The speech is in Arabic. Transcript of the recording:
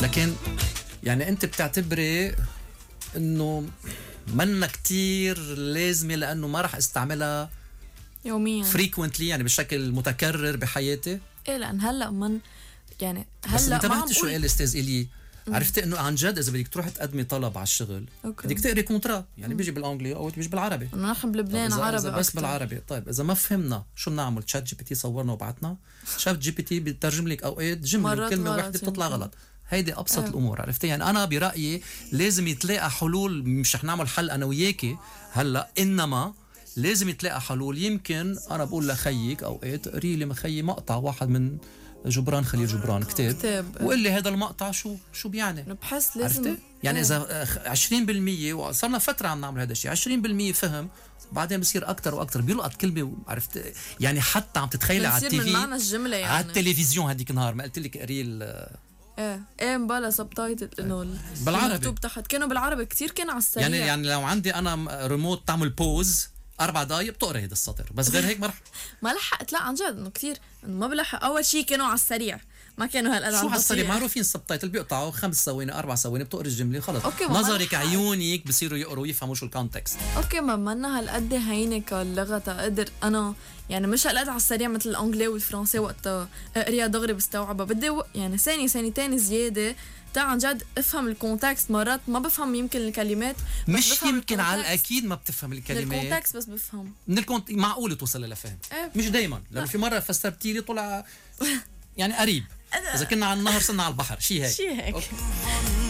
لكن يعني انت بتعتبري انه منا كتير لازمة لانه ما رح استعملها يوميا frequently يعني بشكل متكرر بحياتي. ايه لان هلا من يعني بس هلا انتبهت شو قال استاذ إلي؟ عرفت انه عن جد اذا بدك تروح تقدمي طلب على الشغل بدك تقري كونترا، يعني بيجي بالانجلي او بيجي بالعربي. نحن بلبنان عربي إذا بس أكتر. بالعربي. طيب اذا ما فهمنا شو بنعمل؟ تشات جي بي تي صورنا وبعتنا. تشات جي بي تي بيترجم لك اوقات جمله وكلمه واحده بتطلع غلط. هيدي ابسط الامور. عرفتي؟ يعني انا برايي لازم يتلاقى حلول. مش رح نعمل حل انا وياكي هلا، انما لازم يتلاقى حلول. يمكن انا بقول لخيك اوقات قري لي مخيي مقطع واحد من جبران خليل جبران كتاب وقال لي هذا المقطع شو بيعني. بحس لازم يعني اذا 20% وصلنا فتره عم نعمل هذا الشيء، 20% فهم بعدين بصير اكثر واكثر بيلقط كلمه. عرفت يعني؟ حتى عم تتخيلي على التي في معنى الجمله يعني على التلفزيون هذيك النهار ما قلت لك قري ايه مبلا سبتايتل انه بالعربي مكتوب تحت كانوا بالعربي كتير كانوا على السريع. يعني لو عندي انا ريموت تعمل بوز 4 دقايق بتقرا هذا السطر، بس غير هيك ما لحقت. لا عن جد انه كتير ما بلحق. اول شيء كانوا على السريع، ما كانوا هالقد شو على السريع. معروفين السبتايتل بيقطعوا 5 ثواني 4 ثواني بتقرا الجمله خلص. نظرك عيونك بصيروا يقروا يفهموا شو الكونتكست. اوكي ما منا هالقد هينه كاللغه تقدر انا يعني مش هالقد على السريع مثل الانجلي والفرنسي وقتها اقريها دغري بستوعبها. بدي يعني ثانيتين زياده تا عن جد افهم الكونتكست. مرات ما بفهم يمكن الكلمات، مش يمكن على الاكيد ما بتفهم الكلمات. الكونتكست بس بفهم من معقول توصل لفهم. مش دايما، لانه في مره فسرتي لي طلع يعني قريب. اذا كنا على النهر صرنا على البحر شيء هيك.